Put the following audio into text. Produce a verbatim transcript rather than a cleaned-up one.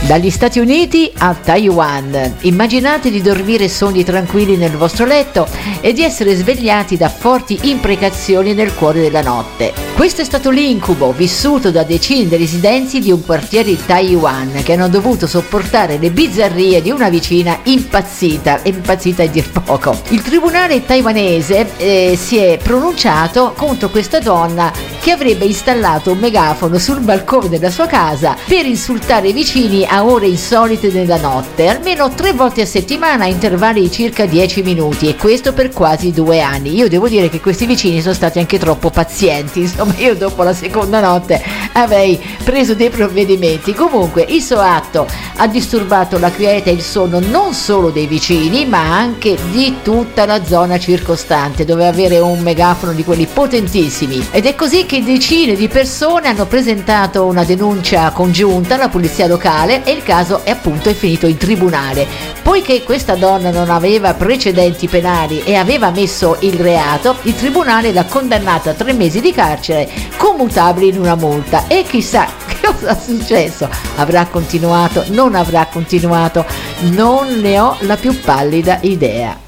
Dagli Stati Uniti a Taiwan, immaginate di dormire sogni tranquilli nel vostro letto e di essere svegliati da forti imprecazioni nel cuore della notte. Questo è stato l'incubo vissuto da decine di residenti di un quartiere di Taiwan che hanno dovuto sopportare le bizzarrie di una vicina impazzita, impazzita a dir poco. Il tribunale taiwanese eh, si è pronunciato contro questa donna che avrebbe installato un megafono sul balcone della sua casa per insultare i vicini a ore insolite nella notte, almeno tre volte a settimana a intervalli di circa dieci minuti, e questo per quasi due anni. Io devo dire che questi vicini sono stati anche troppo pazienti, insomma io dopo la seconda notte avrei preso dei provvedimenti. Comunque il suo atto ha disturbato la quiete e il sonno non solo dei vicini ma anche di tutta la zona circostante. Doveva avere un megafono di quelli potentissimi, ed è così che decine di persone hanno presentato una denuncia congiunta alla polizia locale e il caso è appunto è finito in tribunale. Poiché questa donna non aveva precedenti penali e aveva ammesso il reato, il tribunale l'ha condannata a tre mesi di carcere commutabili in una multa. E chissà che cosa è successo, avrà continuato, non avrà continuato, non ne ho la più pallida idea.